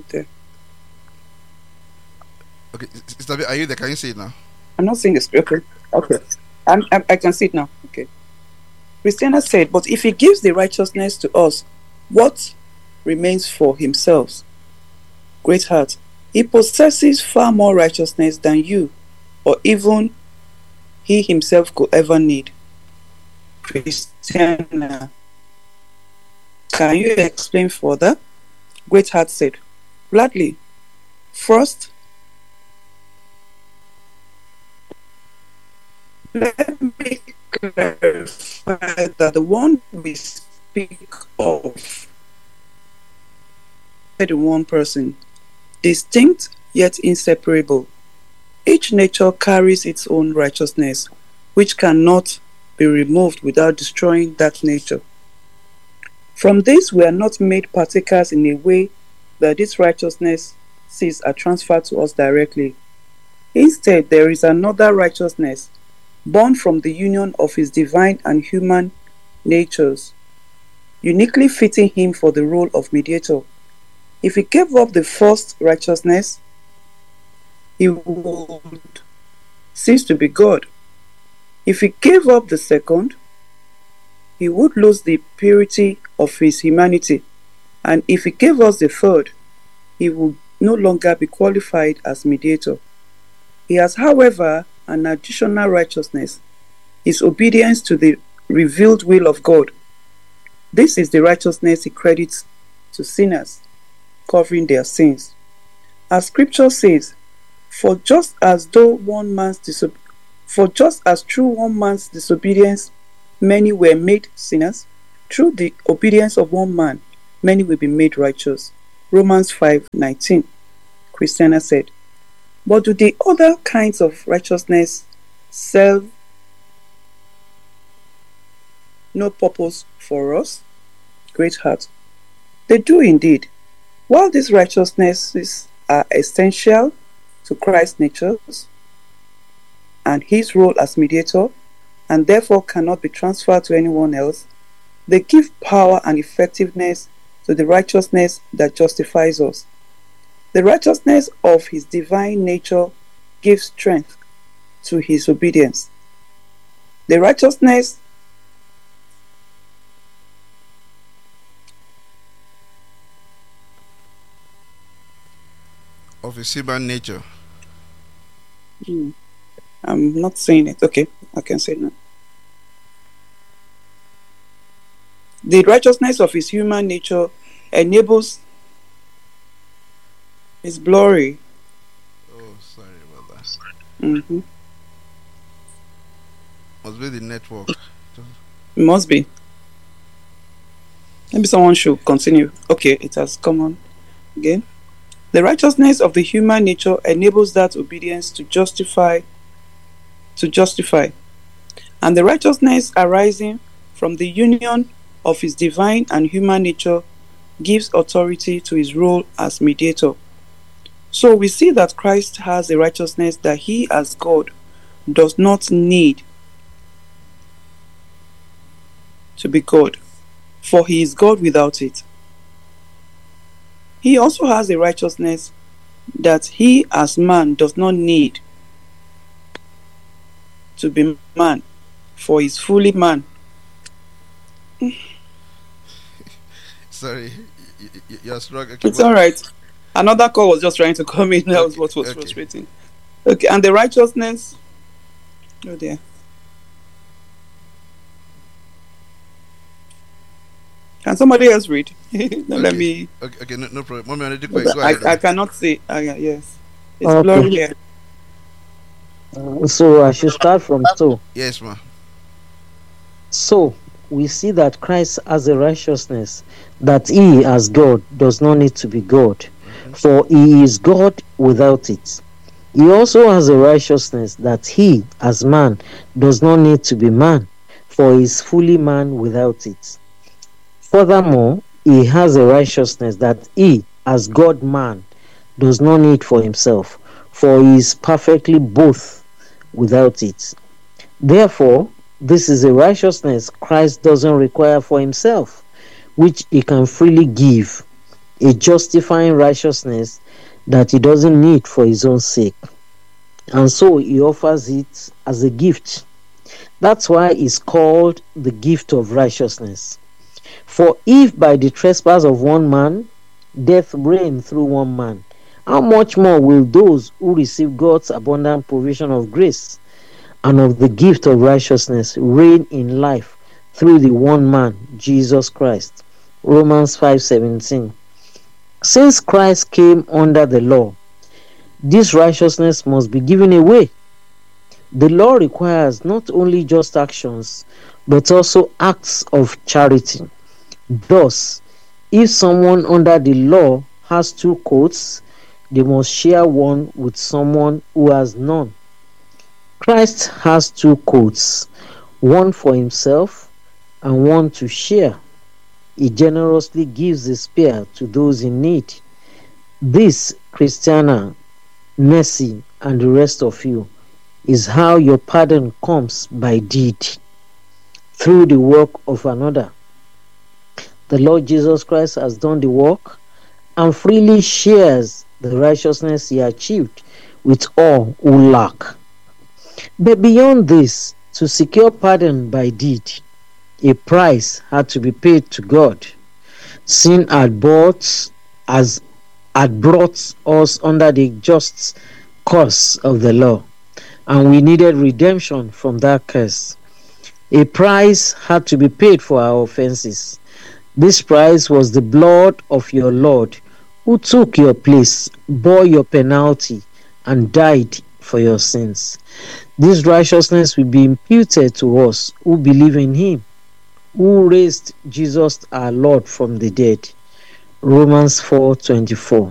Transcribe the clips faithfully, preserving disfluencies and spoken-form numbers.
there. Okay, Sister B, are you there? Can you see it now? I'm not seeing the scripture. Okay. okay. I'm, I'm, I can see it now. Okay. Christiana said, but if he gives the righteousness to us, what remains for himself? Great heart. He possesses far more righteousness than you, or even he himself could ever need. Christiana, can you explain further? Great heart said, gladly. First, let me clarify that the one we speak of is the one person, distinct yet inseparable. Each nature carries its own righteousness, which cannot be removed without destroying that nature. From this, we are not made partakers in a way that this righteousnesses are transferred to us directly. Instead, there is another righteousness born from the union of his divine and human natures, uniquely fitting him for the role of mediator. If he gave up the first righteousness, he would cease to be God. If he gave up the second, he would lose the purity of his humanity. And if he gave us the third, he would no longer be qualified as mediator. He has, however, an additional righteousness, his obedience to the revealed will of God. This is the righteousness he credits to sinners, covering their sins. As scripture says, for just as though one man's disob- for just as through one man's disobedience many were made sinners, through the obedience of one man many will be made righteous. Romans five nineteen. Christiana said, but do the other kinds of righteousness serve no purpose for us? Great heart. They do indeed. While these righteousnesses are essential to Christ's nature and his role as mediator, and therefore cannot be transferred to anyone else, they give power and effectiveness to the righteousness that justifies us. The righteousness of his divine nature gives strength to his obedience. The righteousness of his human nature. Hmm. I'm not saying it. Okay, I can say it now. The righteousness of his human nature enables his glory. Oh, sorry about that. Mm-hmm. Must be the network. It must be. Maybe someone should continue. Okay, it has come on again. The righteousness of the human nature enables that obedience to justify, to justify, and the righteousness arising from the union of his divine and human nature gives authority to his role as mediator. So we see that Christ has a righteousness that he as God does not need to be God, for he is God without it. He also has a righteousness that he as man does not need to be man, for he is fully man. Sorry, you're struggling. It's all right. Another call was just trying to come in. That okay, was what was okay. frustrating. Okay, and the righteousness. Oh dear. Can somebody else read? no, okay. Let me. Okay, okay no, no problem. Mommy, I, go I, I cannot see. Uh, yeah, yes, it's okay. blurry here. Uh, so I should start from so. Yes, ma'am. So we see that Christ has a righteousness that he, as God, does not need to be God, mm-hmm. for he is God without it. He also has a righteousness that he, as man, does not need to be man, for he is fully man without it. Furthermore, he has a righteousness that he, as God-man, does not need for himself, for he is perfectly both without it. Therefore, this is a righteousness Christ doesn't require for himself, which he can freely give a justifying righteousness that he doesn't need for his own sake. And so he offers it as a gift. That's why it's called the gift of righteousness. For if by the trespass of one man, death reigned through one man, how much more will those who receive God's abundant provision of grace and of the gift of righteousness reign in life through the one man, Jesus Christ? Romans five seventeen. Since Christ came under the law, this righteousness must be given away. The law requires not only just actions, but also acts of charity. Thus, if someone under the law has two coats, they must share one with someone who has none. Christ has two coats, one for himself and one to share. He generously gives a spare to those in need. This, Christiana, Mercy, and the rest of you, is how your pardon comes by deed, through the work of another. The Lord Jesus Christ has done the work and freely shares the righteousness he achieved with all who lack. But beyond this, to secure pardon by deed, a price had to be paid to God. Sin had brought, as had brought us under the just curse of the law, and we needed redemption from that curse. A price had to be paid for our offenses. This price was the blood of your Lord, who took your place, bore your penalty, and died for your sins. This righteousness will be imputed to us who believe in him, who raised Jesus our Lord from the dead. Romans four twenty-four.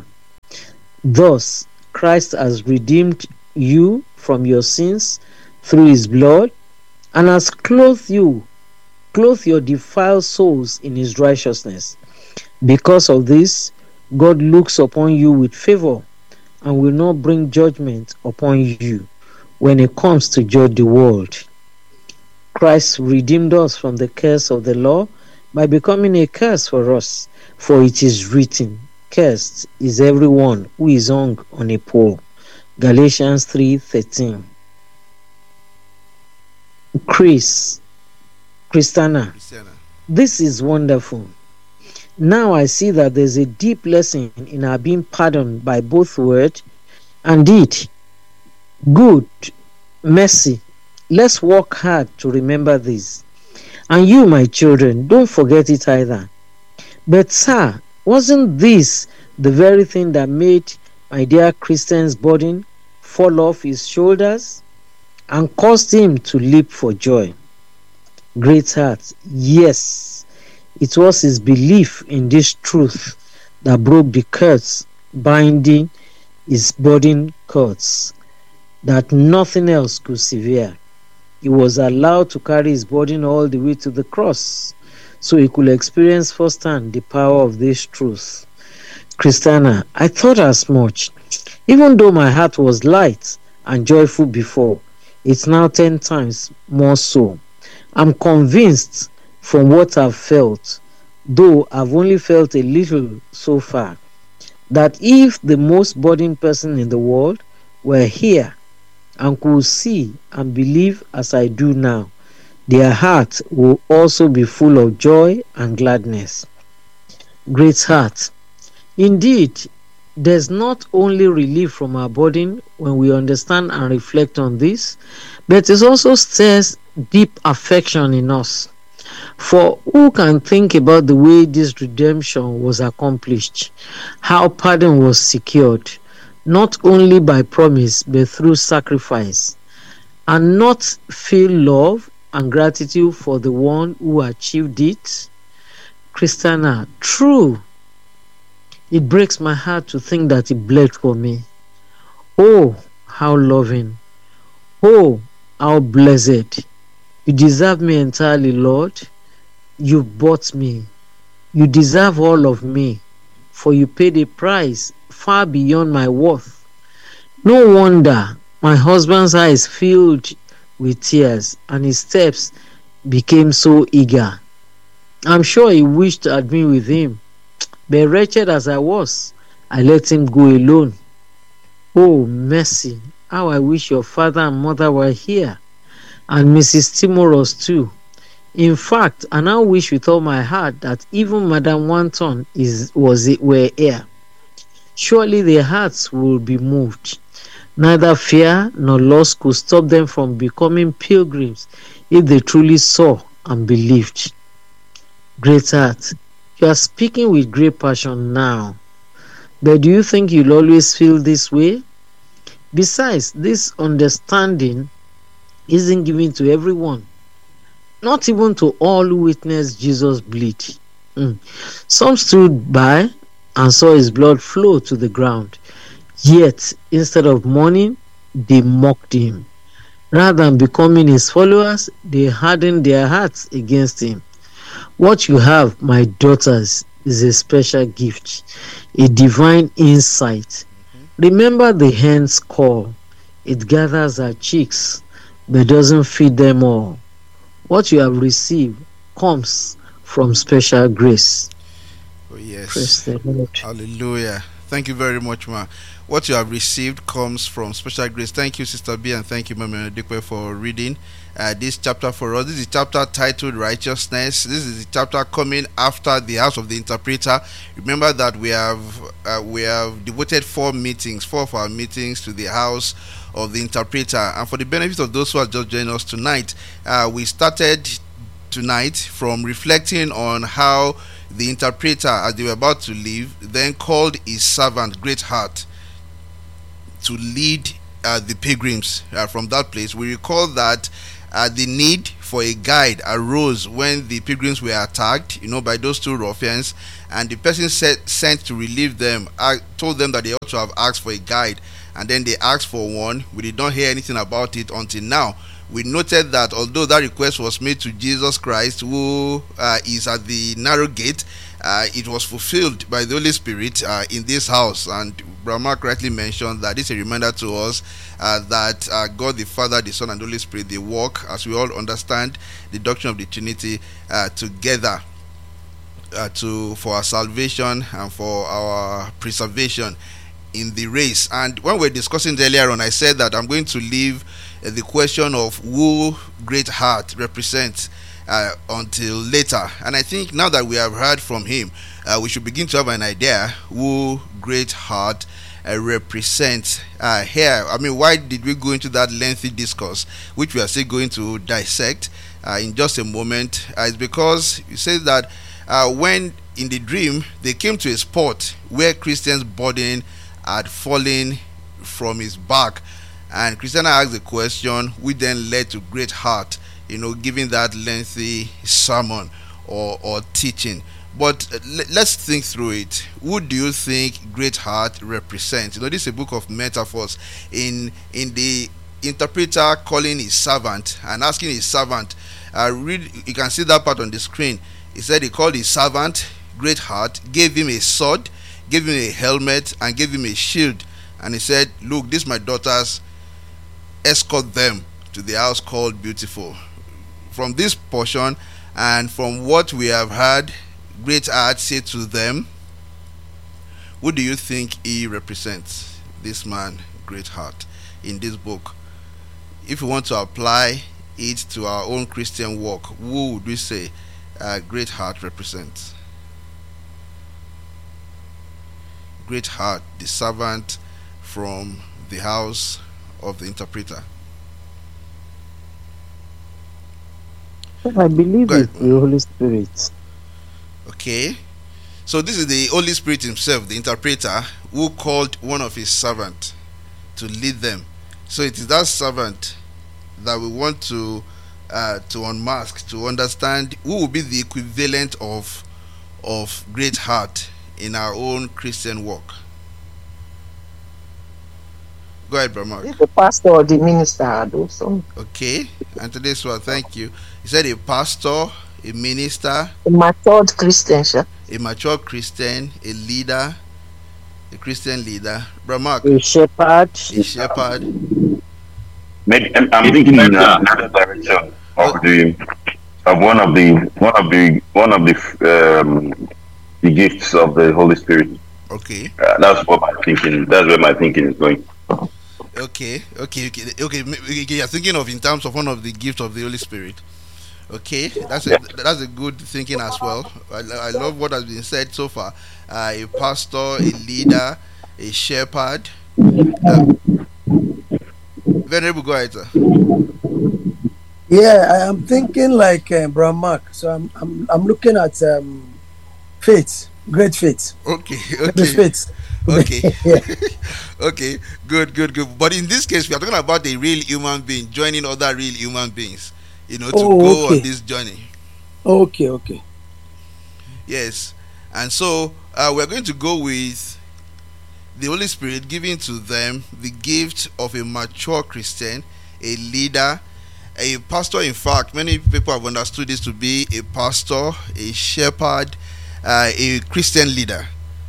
Thus, Christ has redeemed you from your sins through his blood, and has clothed you, clothed your defiled souls in his righteousness. Because of this, God looks upon you with favor and will not bring judgment upon you when it comes to judge the world. Christ redeemed us from the curse of the law by becoming a curse for us, for it is written, "Cursed is everyone who is hung on a pole." Galatians three thirteen. Chris, Christiana, Christiana. this is wonderful. Now I see that there's a deep lesson in our being pardoned by both word and deed. Good, mercy. Let's work hard to remember this. And you, my children, don't forget it either. But sir, wasn't this the very thing that made my dear Christian's burden fall off his shoulders and caused him to leap for joy? Great heart, yes, it was his belief in this truth that broke the curse binding his burden cords, that nothing else could sever. He was allowed to carry his burden all the way to the cross, so he could experience firsthand the power of this truth. Christiana, I thought as much. Even though my heart was light and joyful before, it's now ten times more so. I'm convinced from what I've felt, though I've only felt a little so far, that if the most burdened person in the world were here and could see and believe as I do now, their heart will also be full of joy and gladness. Great heart. Indeed, there's not only relief from our burden when we understand and reflect on this, but it also stirs deep affection in us. For who can think about the way this redemption was accomplished, how pardon was secured, not only by promise but through sacrifice, and not feel love and gratitude for the one who achieved it? Christiana, true. It breaks my heart to think that he bled for me. Oh, how loving. Oh, how blessed. You deserve me entirely, Lord. You bought me. You deserve all of me, for you paid a price far beyond my worth. No wonder my husband's eyes filled with tears and his steps became so eager. I'm sure he wished I'd been with him. But wretched as I was, I let him go alone. Oh, mercy! How I wish your father and mother were here, and Missus Timorous too. In fact, I now wish with all my heart that even Madame Wanton is was it were here. Surely their hearts will be moved. Neither fear nor loss could stop them from becoming pilgrims if they truly saw and believed. Great heart, you are speaking with great passion now. But do you think you'll always feel this way? Besides, this understanding isn't given to everyone, not even to all who witnessed Jesus bleed. Mm. Some stood by and saw his blood flow to the ground. Yet, instead of mourning, they mocked him. Rather than becoming his followers, they hardened their hearts against him. What you have, my daughters, is a special gift, a divine insight. Remember the hen's call. It gathers her chicks, but doesn't feed them all. What you have received comes from special grace. Oh, yes. Praise the Lord. Hallelujah. Thank you very much, ma. What you have received comes from special grace. Thank you, Sister B, and thank you, Mama Adikwe, for reading uh, this chapter for us. This is a chapter titled Righteousness. This is a chapter coming after the House of the Interpreter. Remember that we have uh, we have devoted four meetings, four of our meetings to the House of the Interpreter. And for the benefit of those who are just joining us tonight, uh, we started tonight from reflecting on how the interpreter, as they were about to leave, then called his servant Great Heart to lead uh, the pilgrims uh, from that place. We recall that uh, the need for a guide arose when the pilgrims were attacked, you know, by those two ruffians, and the person said, sent to relieve them uh, told them that they ought to have asked for a guide, and then they asked for one. We did not hear anything about it until now. We noted that although that request was made to Jesus Christ, who uh, is at the narrow gate, uh, it was fulfilled by the Holy Spirit uh, in this house. And Brahma correctly mentioned that this is a reminder to us uh, that uh, God the Father, the Son, and the Holy Spirit, they walk, as we all understand, the doctrine of the Trinity uh, together uh, to for our salvation and for our preservation in the race. And when we were discussing earlier on, I said that I'm going to leave uh, the question of who Great Heart represents uh, until later. And I think now that we have heard from him, uh, we should begin to have an idea who Great Heart uh, represents uh, here. I mean, why did we go into that lengthy discourse, which we are still going to dissect uh, in just a moment? Uh, it's because you say that uh, when in the dream they came to a spot where Christian's burden had fallen from his back, and Christiana asked a question, which then led to Great Heart, you know, giving that lengthy sermon or, or teaching. But uh, l- let's think through it. Who do you think Great Heart represents? You know, this is a book of metaphors. In in the interpreter calling his servant and asking his servant, uh, read, you can see that part on the screen. He said he called his servant Great Heart, gave him a sword, gave him a helmet, and gave him a shield. And he said, look, these my daughters, escort them to the house called Beautiful. From this portion and from what we have heard Great Heart say to them, who do you think he represents, this man Great Heart, in this book? If we want to apply it to our own Christian walk, who would we say uh, Great Heart represents? Great Heart, the servant from the house of the interpreter. I believe it's the Holy Spirit. Okay, so this is the Holy Spirit himself, the interpreter, who called one of his servants to lead them. So it is that servant that we want to uh, to unmask, to understand who will be the equivalent of of Great Heart in our own Christian walk. Go ahead, Brahma. The pastor or the minister also. Okay, and today's one, thank you. He said a pastor, a minister, A matured Christian, sir. a mature Christian, a leader, a Christian leader. Brahma, A shepherd. a shepherd. Maybe I'm I'm thinking in uh, another direction of the of one of the one of the one of the um, the gifts of the Holy Spirit. Okay. Uh, that's what my thinking. That's where my thinking is going. Okay. Okay. Okay. Okay. m- okay, You're thinking of in terms of one of the gifts of the Holy Spirit. Okay, that's a Yeah. that's a good thinking as well. I, lo- I love what has been said so far. Uh, a pastor, a leader, a shepherd. Uh, Venerable, go ahead, sir. Yeah, I am thinking like uh, Bram Mark. So I'm I'm I'm looking at um, faith, great faith, Okay. the Okay. faith. Okay. Yeah. Okay. Good. Good. Good. But in this case, we are talking about a real human being joining other real human beings. You know, to Oh, go on okay, this journey. okay, okay. Yes. And so uh, we're going to go with the Holy Spirit giving to them the gift of a mature Christian, a leader, a pastor. In fact, many people have understood this to be a pastor, a shepherd, uh, a Christian leader.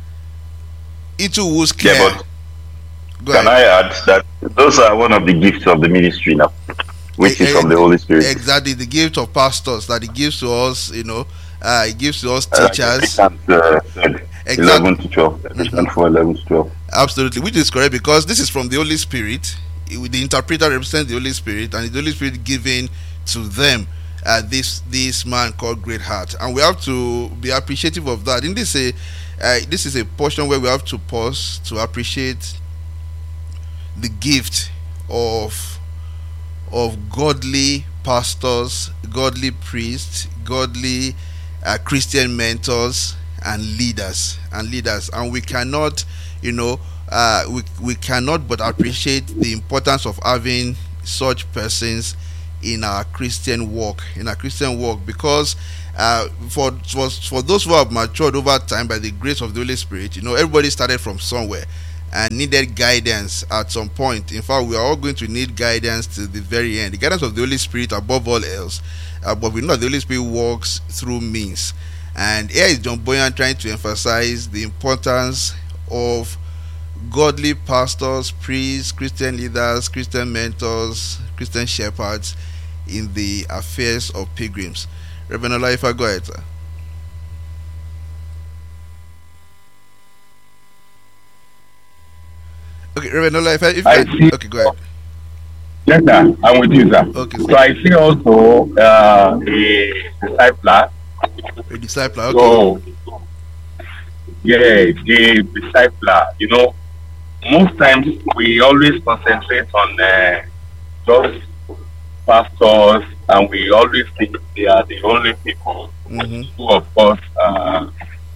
Into whose care. Yeah, but Go can ahead. I add that those are one of the gifts of the ministry now, which Eh, is eh, from the Holy Spirit. Exactly, the gift of pastors that he gives to us, you know, uh, he gives to us Uh, like teachers. Ephesians uh, said, Exactly. eleven to twelve. Ephesians four, eleven to twelve. Absolutely, which is correct because this is from the Holy Spirit. The interpreter represents the Holy Spirit, and the Holy Spirit giving to them uh, this this man called Great Heart, and we have to be appreciative of that. In this a uh, this is a portion where we have to pause to appreciate the gift of of godly pastors, godly priests, godly uh, Christian mentors, and leaders and leaders, and we cannot, you know, uh, we we cannot but appreciate the importance of having such persons in our Christian walk, in our Christian walk, because uh, for, for for those who have matured over time by the grace of the Holy Spirit, you know, everybody started from somewhere and needed guidance at some point. In fact, we are all going to need guidance to the very end. The guidance of the Holy Spirit above all else. Uh, but we know that the Holy Spirit works through means. And here is John Boyan trying to emphasize the importance of godly pastors, priests, Christian leaders, Christian mentors, Christian shepherds in the affairs of pilgrims. Reverend Olaifa, go ahead, sir. Okay, Reverend Olaifa, if you I can, see. okay, go ahead. Yes, sir. I'm with you, sir. Okay, So I see also uh, a discipler. a disciple, okay. So, yeah, a discipler. You know, most times we always concentrate on uh, just pastors, and we always think they are the only people Mm-hmm. who, of course, uh,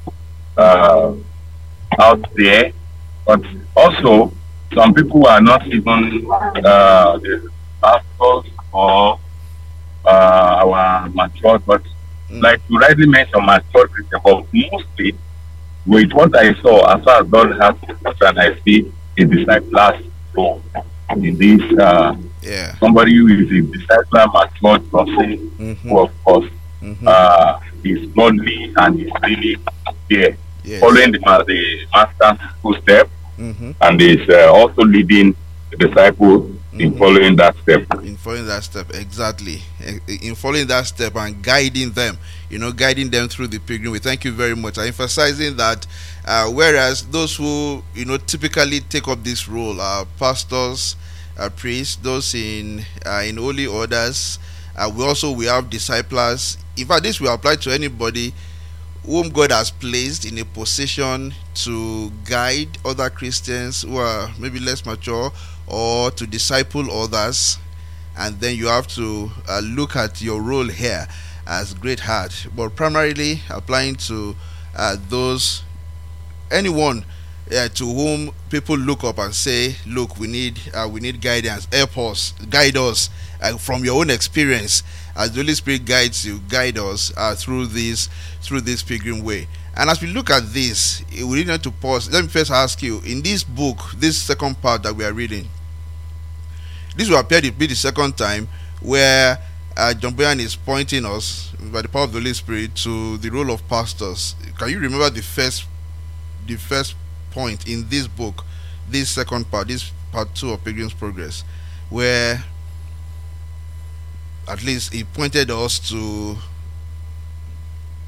uh, out there. But also, some people are not even uh, the pastors or uh, our mature, but Mm. like you rightly mentioned, mature Christian, but mostly with what I saw, as far as God has and I see a disciples role in this. Uh, Yeah. somebody who is a discipler, matured person, Mm-hmm. who of course Mm-hmm. uh, is godly and is really there, Yes. following the, ma- the master's footsteps, Mm-hmm. and is uh, also leading the disciples in Mhm. following that step. In following that step, exactly. In in following that step and guiding them, you know, guiding them through the pilgrim. We thank you very much. I'm emphasizing that, uh, whereas those who, you know, typically take up this role are pastors, uh, priests, those in uh, in holy orders. Uh, we also we have disciples. In fact, this will apply to anybody whom God has placed in a position to guide other Christians who are maybe less mature, or to disciple others. And then you have to uh, look at your role here as Great Heart, but primarily applying to uh, those, anyone uh, to whom people look up and say, look, we need uh, we need guidance, help us, guide us uh, from your own experience. As the Holy Spirit guides you, guide us uh, through this through this pilgrim way. And as we look at this, we need to pause. Let me first ask you, in this book, this second part that we are reading, this will appear to be the second time where uh, John Boyan is pointing us by the power of the Holy Spirit to the role of pastors. Can you remember the first the first point in this book, this second part, this part two of Pilgrim's Progress, where at least he pointed us to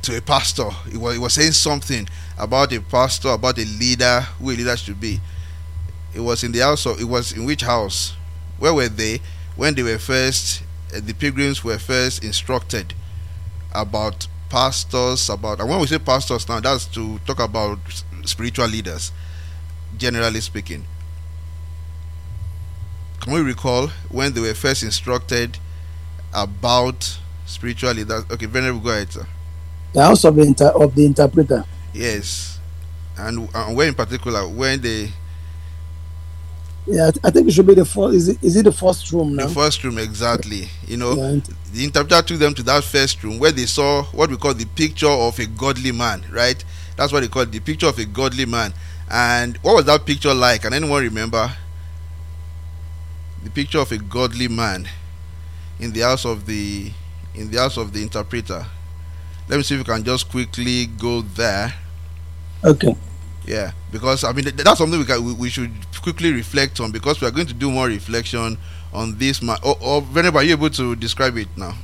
to a pastor. He was, he was saying something about a pastor, about a leader, who a leader should be. It was in the house of, it was in which house? Where were they when they were first, uh, the pilgrims were first instructed about pastors, about, and when we say pastors now, that's to talk about spiritual leaders, generally speaking. Can we recall when they were first instructed about spiritual leaders? Okay, Venerable, go ahead, sir. The house of the, inter- of the interpreter. Yes. And, and when in particular, when they... Yeah, I think it should be the first. Is it, is it the first room now? The first room, exactly. You know, Yeah. the interpreter took them to that first room where they saw what we call the picture of a godly man, right? That's what they call it, the picture of a godly man. And what was that picture like? Can anyone remember? The picture of a godly man in the house of the in the house of the interpreter. Let me see if we can just quickly go there. Okay. Yeah, because I mean th- that's something we can we, we should quickly reflect on, because we are going to do more reflection on this man. Or, or Venerable, are you able to describe it now?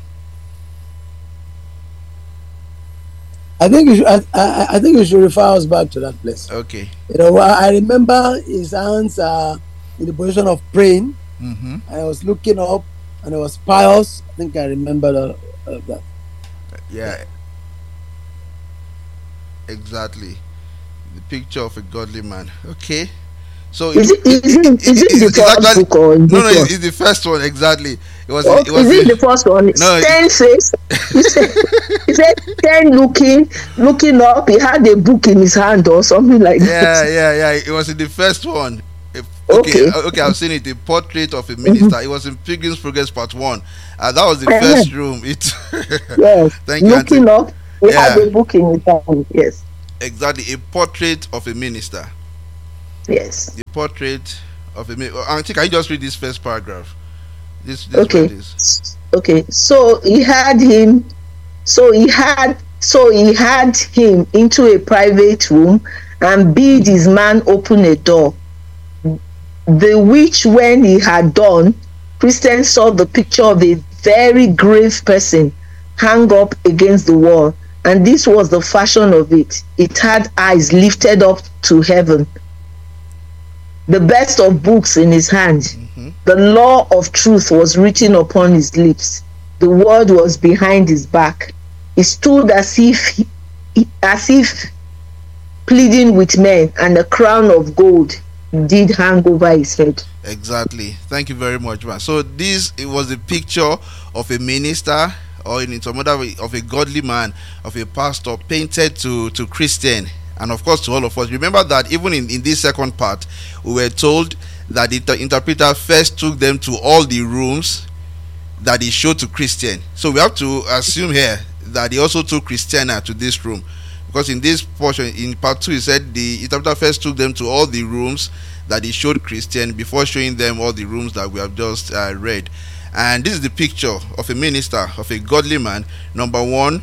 I think you should, I, I, I think you should refer us back to that place. Okay. You know, I I remember his hands are in the position of praying, Mm-hmm. and I was looking up, and it was pious. I think I remember that. Uh, that. Yeah. Exactly. The picture of a godly man. Okay. So Is it, is it, is it the it's first actually- book or no, this no, one? it's, it's the first one exactly. It was. Oh, It was. is it the- the first one? No, Ten face. He said, he said ten looking, looking up. He had a book in his hand or something like yeah, that. yeah, yeah. It was in the first one. If- Okay, Okay. uh, okay, I've seen it. A portrait of a minister. It was in Pilgrim's Progress Part One. Uh, that was the Uh-huh. first room. It. Yes. Thank you, Looking Auntie. up. He had Yeah. a book in his hand. Yes. Exactly, a portrait of a minister. Yes. The portrait of a minister. Auntie, can you just read this first paragraph? This. this Okay. one is- Okay. So he had him. So he had. So he had him into a private room and bid his man open a door. The which, when he had done, Christian saw the picture of a very grave person hung up against the wall, and this was the fashion of it. It had eyes lifted up to heaven, the best of books in his hand. Mhm. The law of truth was written upon his lips. The word was behind his back. He stood as if, as if pleading with men, and a crown of gold did hang over his head. Exactly. Thank you very much, man. So this it was a picture of a minister, or in some other way, of a godly man, of a pastor, painted to to Christian, and of course to all of us. Remember that even in, in this second part, we were told that the inter- interpreter first took them to all the rooms that he showed to Christian. So we have to assume here that he also took Christiana to this room, because in this portion, in part two, he said the interpreter first took them to all the rooms that he showed Christian before showing them all the rooms that we have just uh, read. And this is the picture of a minister, of a godly man. Number one,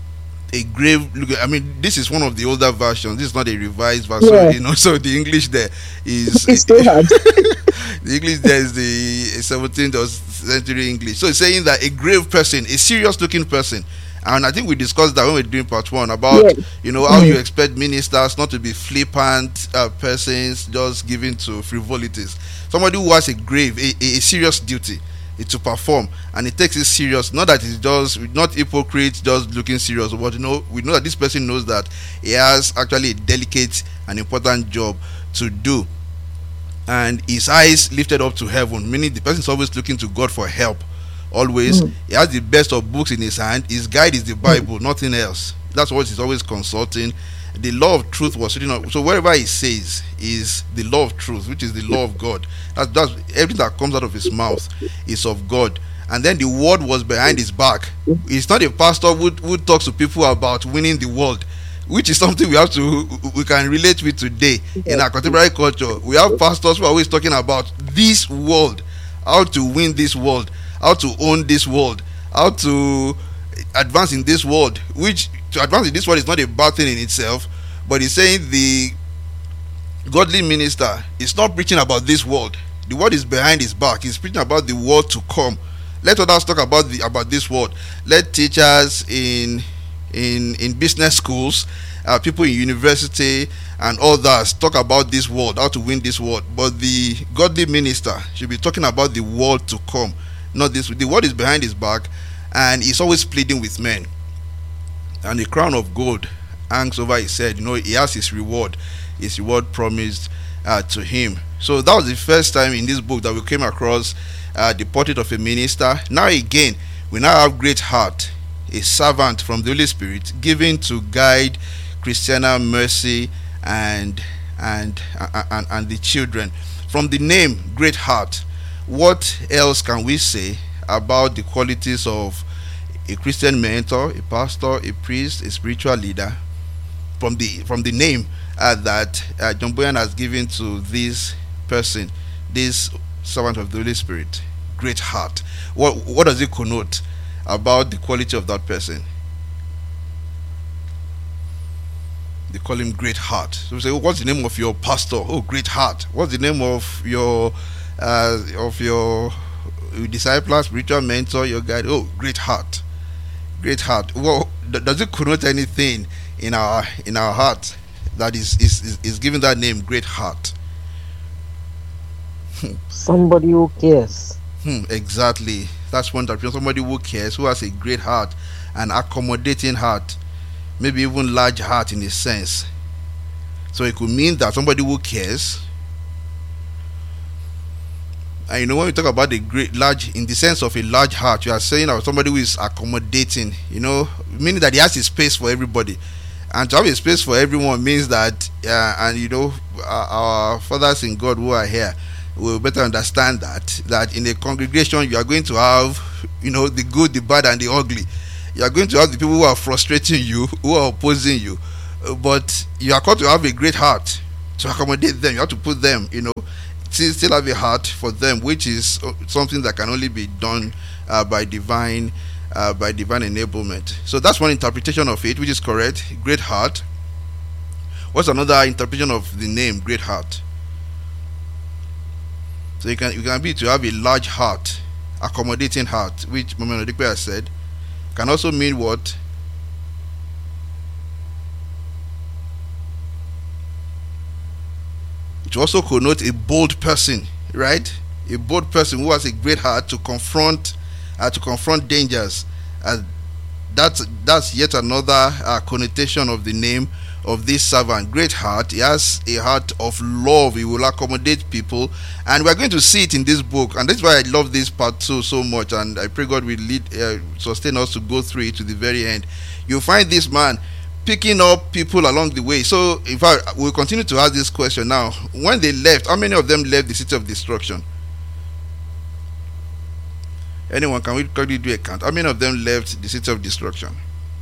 a grave. Look, I mean, this is one of the older versions. This is not a revised version, Yeah. you know. So the English there is It's too hard. the English there is the seventeenth century English. So it's saying that a grave person, a serious looking person. And I think we discussed that when we were doing part one about, Yeah. you know, how Mm. you expect ministers not to be flippant uh, persons just given to frivolities. Somebody who has a grave, a, a, a serious duty is to perform, and it takes it serious. Not that it's just not hypocrite, just looking serious, but you know, we know that this person knows that he has actually a delicate and important job to do. And his eyes lifted up to heaven, meaning the person is always looking to God for help. Always, Mm. he has the best of books in his hand. His guide is the Bible, nothing else. That's what he's always consulting. The law of truth was written on. So wherever he says is the law of truth, which is the law of God. That's, that's everything that comes out of his mouth is of God. And then the word was behind his back. He's not a pastor who, who talks to people about winning the world, which is something we have to we can relate with today in our contemporary culture. We have pastors who are always talking about this world, how to win this world, how to own this world, how to advance in this world, which to advance in this world is not a bad thing in itself, but he's saying the godly minister is not preaching about this world. The world is behind his back. He's preaching about the world to come. Let others talk about the about this world. Let teachers in in in business schools, uh, people in university and others talk about this world, how to win this world. But the godly minister should be talking about the world to come, not this. The world is behind his back, and he's always pleading with men. And the crown of gold hangs over his head. You know, he has his reward, his reward promised uh, to him. So that was the first time in this book that we came across uh, the portrait of a minister. Now again, we now have great heart, a servant from the Holy Spirit, given to guide Christiana, Mercy, and and and and the children. From the name Great Heart, what else can we say about the qualities of a Christian mentor, a pastor, a priest, a spiritual leader? From the from the name uh, that uh, John Bunyan has given to this person, this servant of the Holy Spirit, Great Heart. What what does it connote about the quality of that person? They call him Great Heart. So we say, oh, what's the name of your pastor? Oh, Great Heart. What's the name of your uh, of your disciple, spiritual mentor, your guide? Oh, Great Heart. Great Heart. Well, does it connote anything in our in our heart that is is is, is given that name, Great Heart? Somebody who cares. Hmm, exactly. That's one that somebody who cares, who has a great heart, an accommodating heart, maybe even large heart in a sense. So it could mean that somebody who cares. And you know, when we talk about the great large, in the sense of a large heart, you are saying that somebody who is accommodating, you know, meaning that he has a space for everybody. And to have a space for everyone means that, uh, and you know, our, our fathers in God who are here will better understand that, that in a congregation you are going to have, you know, the good, the bad, and the ugly. You are going to have the people who are frustrating you, who are opposing you, but you are called to have a great heart to accommodate them. You have to put them, you know, still, still have a heart for them, which is something that can only be done uh, by divine uh, by divine enablement. So that's one interpretation of it, which is correct. Great heart. What's another interpretation of the name Great Heart? So you can you can be to have a large heart, accommodating heart, which Mama Odikwe has said. Can also mean what? It also connotes a bold person, right? A bold person who has a great heart to confront, uh, to confront dangers. Uh, that's that's yet another uh, connotation of the name of this servant. Great heart. He has a heart of love. He will accommodate people, and we're going to see it in this book. And that's why I love this part so so much. And I pray God will lead, uh, sustain us to go through it to the very end. You'll find this man picking up people along the way. So, in fact, we'll continue to ask this question now. When they left, how many of them left the city of destruction? Anyone, can we quickly do a count? How many of them left the city of destruction?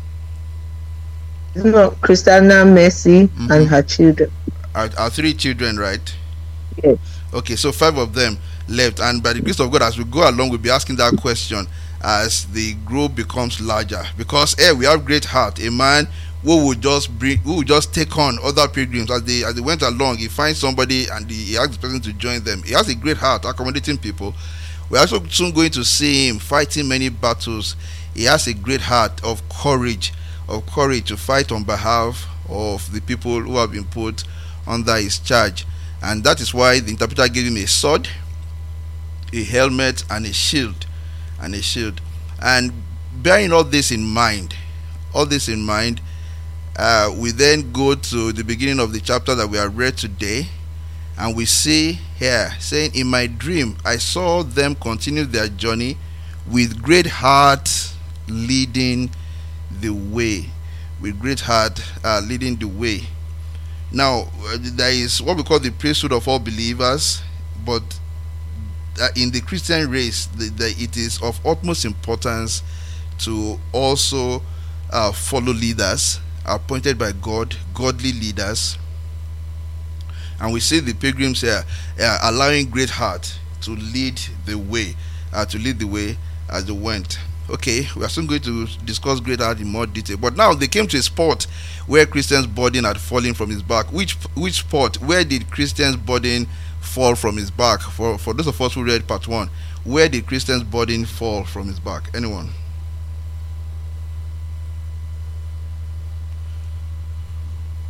No, Christiana, Mercy, mm-hmm. and her children. Our, our three children, right? Yes. Okay, so five of them left, and by the grace of God, as we go along, we'll be asking that question as the group becomes larger. Because hey, we have great heart. A man who will just bring, who will just take on other pilgrims as they as they went along. He finds somebody and he, he asks the person to join them. He has a great heart, accommodating people. We're also soon going to see him fighting many battles. He has a great heart of courage, of courage to fight on behalf of the people who have been put under his charge. And that is why the interpreter gave him a sword, a helmet, and a shield. And a shield. And bearing all this in mind, all this in mind, uh, we then go to the beginning of the chapter that we have read today. And we see here, saying, in my dream, I saw them continue their journey with great heart leading the way. With great heart uh, leading the way. Now, uh, there is what we call the priesthood of all believers, but uh, in the Christian race, the, the, it is of utmost importance to also uh, follow leaders appointed by God, godly leaders. And we see the pilgrims here uh, allowing great heart to lead the way, uh, to lead the way as they went. Okay, we are soon going to discuss great heart in more detail. But now they came to a spot where Christian's burden had fallen from his back. Which which spot? Where did Christian's burden fall from his back? For for those of us who read part one, where did Christian's burden fall from his back? Anyone?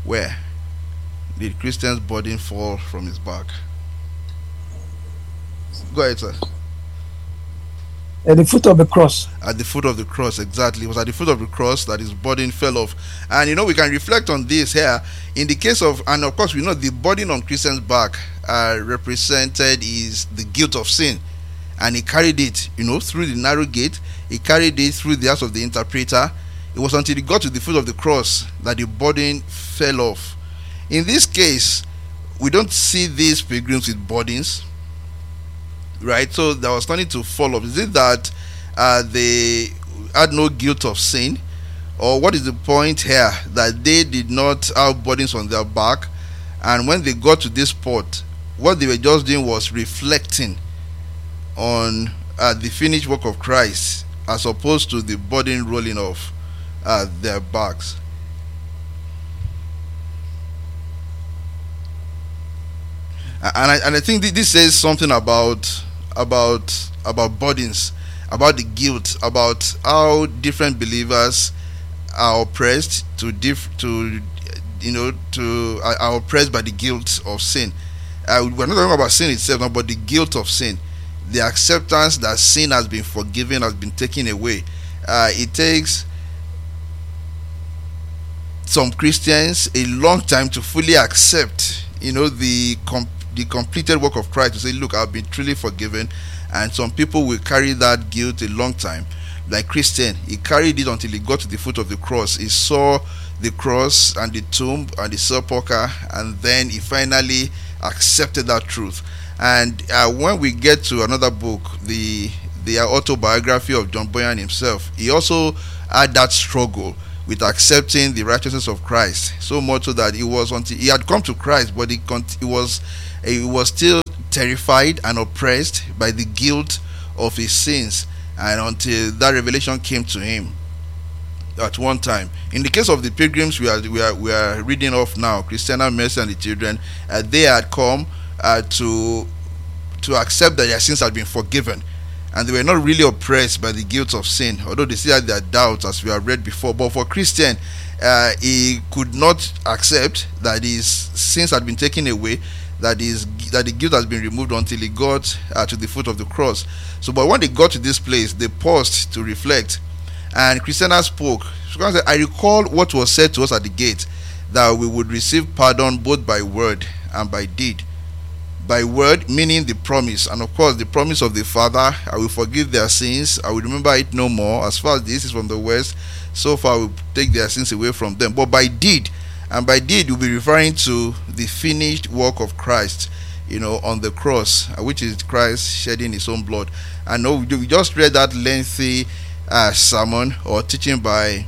Where did Christian's burden fall from his back? Go ahead, sir. At the foot of the cross. At the foot of the cross, exactly. It was at the foot of the cross that his burden fell off. And you know, we can reflect on this here. In the case of, and of course, we know the burden on Christian's back uh, represented is the guilt of sin. And he carried it, you know, through the narrow gate. He carried it through the house of the interpreter. It was until he got to the foot of the cross that the burden fell off. In this case, we don't see these pilgrims with burdens, right? So there was nothing to fall off. Is it that uh, they had no guilt of sin? Or what is the point here? That they did not have burdens on their back, and when they got to this spot, what they were just doing was reflecting on uh, the finished work of Christ, as opposed to the burden rolling off uh, their backs. And I, and I think this says something about about about burdens, about the guilt, about how different believers are oppressed to diff to you know to are, are oppressed by the guilt of sin. Uh, we're not talking about sin itself, no, but the guilt of sin, the acceptance that sin has been forgiven, has been taken away. Uh, it takes some Christians a long time to fully accept, you know, the com the completed work of Christ, to say, look, I've been truly forgiven. And some people will carry that guilt a long time. Like Christian, he carried it until he got to the foot of the cross. He saw the cross and the tomb and the sepulchre, and then he finally accepted that truth. And uh, when we get to another book, the the autobiography of John Bunyan himself, he also had that struggle with accepting the righteousness of Christ, so much so that he was until he had come to Christ, but he, he was he was still terrified and oppressed by the guilt of his sins, and until that revelation came to him at one time. In the case of the pilgrims we are we are we are reading off now, Christiana, Mercy, and the children, uh, they had come uh, to to accept that their sins had been forgiven, and they were not really oppressed by the guilt of sin, although they still had their doubts, as we have read before. But for Christian, uh, he could not accept that his sins had been taken away, that is that the guilt has been removed, until he got uh, to the foot of the cross. So, but when they got to this place, they paused to reflect, and Christiana spoke. She said, I recall what was said to us at the gate, that we would receive pardon both by word and by deed. By word, meaning the promise, and of course the promise of the Father, I will forgive their sins, I will remember it no more. As far as the east is from the west, so far I will take their sins away from them. But by deed, and by deed you'll be referring to the finished work of Christ, you know, on the cross, which is Christ shedding his own blood. And no, we just read that lengthy uh, sermon or teaching by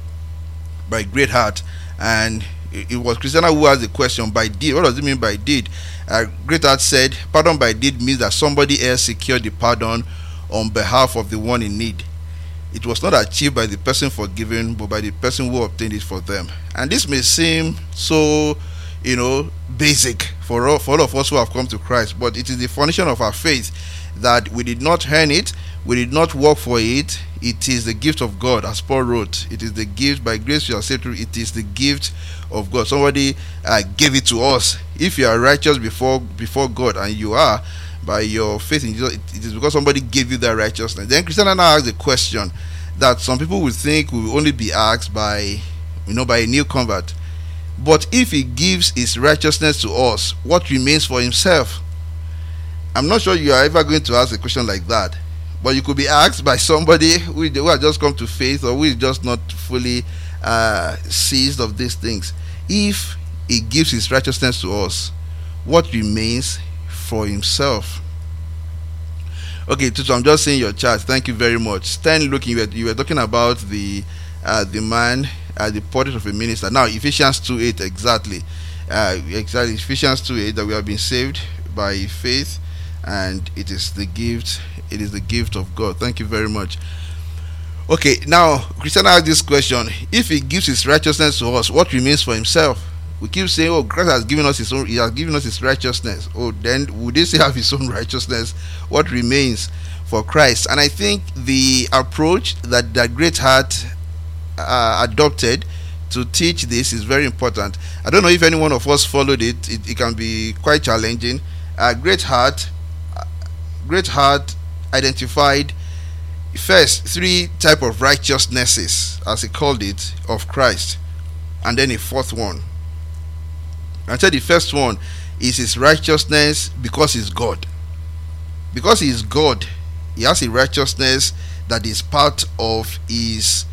by Greatheart, and it was Christiana who asked the question, by deed, what does it mean by deed? Uh, Greatheart said, pardon by deed means that somebody else secured the pardon on behalf of the one in need. It was not achieved by the person forgiven, but by the person who obtained it for them. And this may seem so, you know, basic for all, for all of us who have come to Christ, but it is the foundation of our faith, that we did not earn it, we did not work for it. It is the gift of God, as Paul wrote. It is the gift, by grace you are saved through. It is the gift of God. Somebody uh, gave it to us. If you are righteous before before God, and you are by your faith in Jesus, it is because somebody gave you that righteousness. Then Christiana now asks a question that some people will think will only be asked by, you know, by a new convert. But if he gives his righteousness to us, what remains for himself? I'm not sure you are ever going to ask a question like that, but you could be asked by somebody who, who has just come to faith, or who is just not fully uh, seized of these things. If he gives his righteousness to us, what remains for himself? Okay, Tutu, I'm just saying your chat. Thank you very much. Stan, looking, you were, you were talking about the uh, the man, uh, the portrait of a minister. Now, Ephesians two eight, exactly. Uh, exactly, Ephesians two eight, that we have been saved by faith, and it is the gift it is the gift of God. Thank you very much. Okay, now Christiana asked this question: if he gives his righteousness to us, what remains for himself? We keep saying, oh, Christ has given us his own, he has given us his righteousness. Oh, then would they say have his own righteousness? What remains for Christ? And I think the approach that that Greatheart uh, adopted to teach this is very important. I don't know if any one of us followed it. It, it can be quite challenging. Uh, Great Heart, uh, Great Heart identified first three type of righteousnesses, as he called it, of Christ, and then a fourth one. And said the first one is his righteousness because he's God. Because he is God, he has a righteousness that is part of his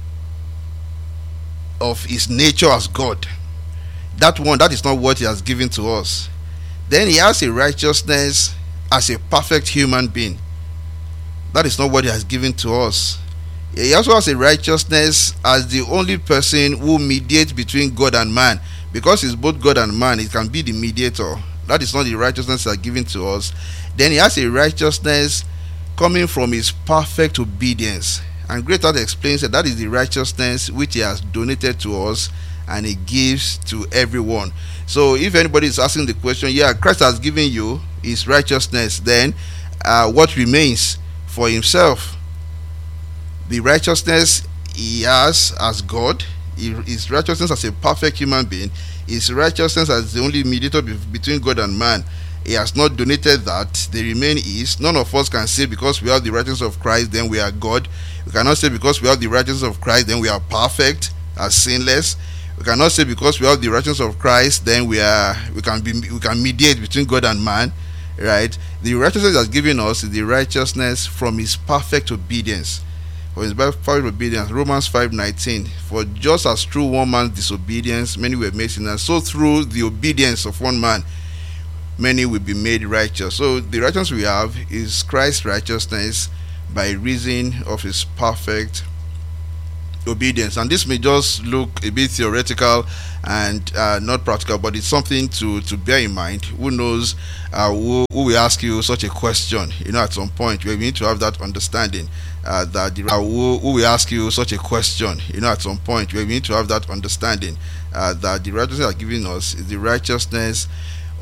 of his nature as God. That one, that is not what he has given to us. Then he has a righteousness as a perfect human being. That is not what he has given to us. He also has a righteousness as the only person who mediates between God and man. Because he's both God and man, he can be the mediator. That is not the righteousness that is given to us. Then he has a righteousness coming from his perfect obedience. And Great Heart explains that that is the righteousness which he has donated to us and he gives to everyone. So if anybody is asking the question, yeah, Christ has given you his righteousness, then uh, what remains for himself? The righteousness he has as God, his righteousness as a perfect human being, his righteousness as the only mediator be- between God and man. He has not donated that. The remain is, none of us can say because we have the righteousness of Christ, then we are God. We cannot say because we have the righteousness of Christ, then we are perfect, are sinless. We cannot say because we have the righteousness of Christ, then we are we can be we can mediate between God and man, right? The righteousness that's given us is the righteousness from his perfect obedience. For his perfect obedience, Romans five nineteen. For just as through one man's disobedience many were made sinners, so through the obedience of one man many will be made righteous. So the righteousness we have is Christ's righteousness by reason of his perfect obedience. And this may just look a bit theoretical and uh, not practical, but it's something to to bear in mind. Who knows uh, who, who will ask you such a question, you know, at some point. We need to have that understanding uh, that the, uh, who, who will ask you such a question, you know, at some point. We need to have that understanding uh, that the righteousness are giving us is the righteousness